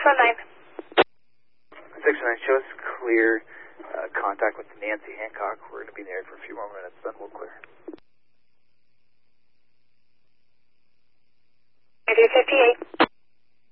619. 619, show us clear contact with Nancy Hancock. We're going to be there for a few more minutes, then we'll clear. 58.